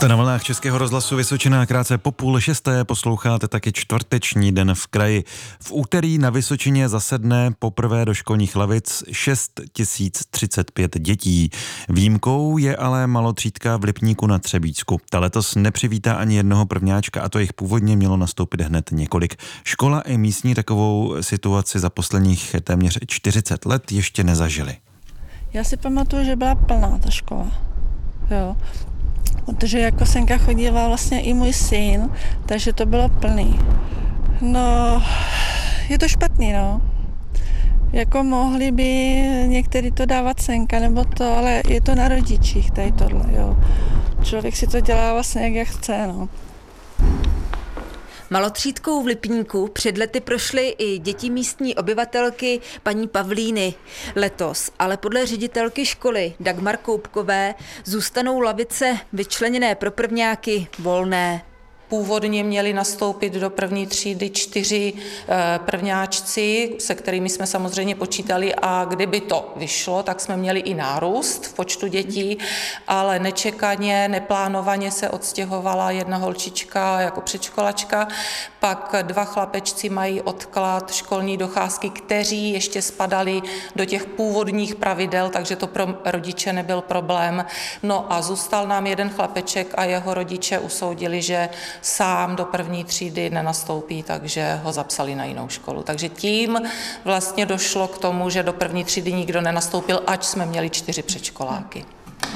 Jste na vlnách Českého rozhlasu Vysočina, krátce po 5:30 posloucháte taky čtvrteční den v kraji. V úterý na Vysočině zasedne poprvé do školních lavic 6035 dětí. Výjimkou je ale malotřídka v Lipníku na Třebíčsku. Ta letos nepřivítá ani jednoho prvňáčka a to jich původně mělo nastoupit hned několik. Škola i místní takovou situaci za posledních téměř 40 let ještě nezažili. Já si pamatuju, že byla plná ta škola. Jo. Protože jako senka chodíval vlastně i můj syn, takže to bylo plný. No, je to špatný, no. Jako mohli by některý to dávat senka nebo to, ale je to na rodičích tady tohle, jo. Člověk si to dělá vlastně jak chce, no. Malotřídkou v Lipníku před lety prošly i děti místní obyvatelky paní Pavlíny. Letos, ale podle ředitelky školy Dagmar Koupkové, zůstanou lavice vyčleněné pro prvňáky volné. Původně měli nastoupit do první třídy 4 prvňáčci, se kterými jsme samozřejmě počítali, a kdyby to vyšlo, tak jsme měli i nárůst v počtu dětí, ale nečekaně, neplánovaně se odstěhovala jedna holčička jako předškolačka, pak 2 chlapečci mají odklad školní docházky, kteří ještě spadali do těch původních pravidel, takže to pro rodiče nebyl problém. No a zůstal nám jeden chlapeček a jeho rodiče usoudili, že sám do první třídy nenastoupí, takže ho zapsali na jinou školu. Takže tím vlastně došlo k tomu, že do první třídy nikdo nenastoupil, ač jsme měli 4 předškoláky.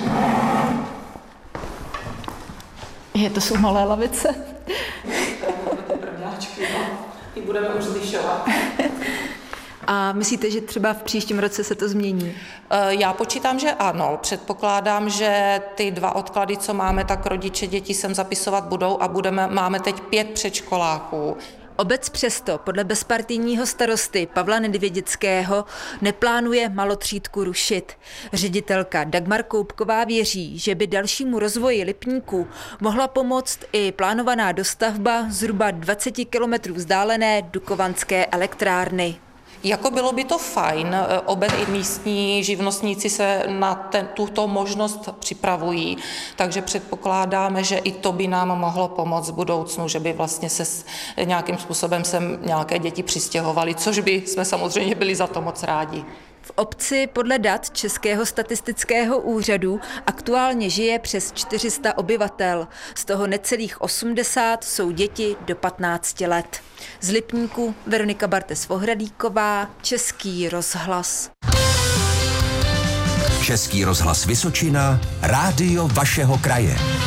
To jsou malé lavice. Ty budeme už zvyšovat. A myslíte, že třeba v příštím roce se to změní? Já počítám, že ano. Předpokládám, že ty 2 odklady, co máme, tak rodiče děti sem zapisovat budou a máme teď 5 předškoláků. Obec přesto podle bezpartijního starosty Pavla Nedvědického neplánuje malotřídku rušit. Ředitelka Dagmar Koupková věří, že by dalšímu rozvoji Lipníku mohla pomoct i plánovaná dostavba zhruba 20 kilometrů vzdálené Dukovanské elektrárny. Jako bylo by to fajn, obec i místní živnostníci se na tuto možnost připravují, takže předpokládáme, že i to by nám mohlo pomoct v budoucnu, že by vlastně se nějakým způsobem sem nějaké děti přistěhovaly, což by jsme samozřejmě byli za to moc rádi. V obci podle dat Českého statistického úřadu aktuálně žije přes 400 obyvatel, z toho necelých 80 jsou děti do 15 let. Z Lipníku Veronika Bartes-Vohradíková, Český rozhlas. Český rozhlas Vysočina, rádio vašeho kraje.